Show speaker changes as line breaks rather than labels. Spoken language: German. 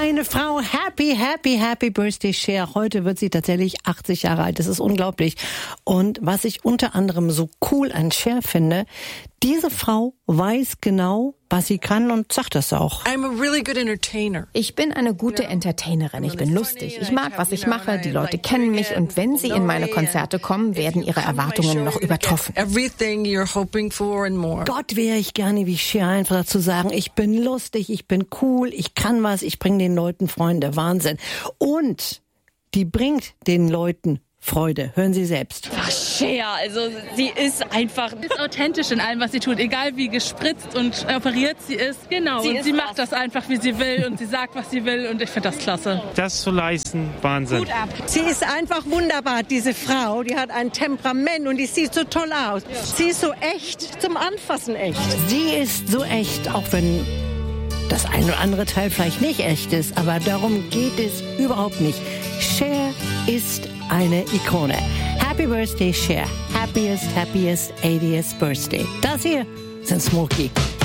Eine Frau, happy birthday, Cher. Heute wird sie tatsächlich 80 Jahre alt. Das ist unglaublich. Und was ich unter anderem so cool an Cher finde, diese Frau weiß genau, was sie kann und sagt das auch.
I'm a really good entertainer.
Ich bin eine gute Entertainerin. Ich bin lustig. Ich mag, was ich mache. Die Leute kennen mich. Und wenn sie in meine Konzerte kommen, werden ihre Erwartungen noch übertroffen.
Everything you're hoping for and more.
Gott, wäre ich gerne wie Cher, einfach dazu sagen, ich bin lustig, ich bin cool, ich kann was, ich bringe den Leuten Freunde. Wahnsinn. Und die bringt den Leuten Freude. Hören Sie selbst.
Ach, Cher, also sie ist einfach...
Sie ist authentisch in allem, was sie tut. Egal wie gespritzt und operiert sie ist. Genau, sie macht das einfach, wie sie will und sie sagt, was sie will und ich finde das klasse.
Das zu leisten, Wahnsinn.
Gut ab.
Sie ist einfach wunderbar, diese Frau. Die hat ein Temperament und die sieht so toll aus. Sie ist so echt, zum Anfassen echt.
Sie ist so echt, auch wenn das ein oder andere Teil vielleicht nicht echt ist, aber darum geht es überhaupt nicht. Cher ist eine Ikone. Happy Birthday, Cher. Happiest 80th birthday. Das hier sind Smokey.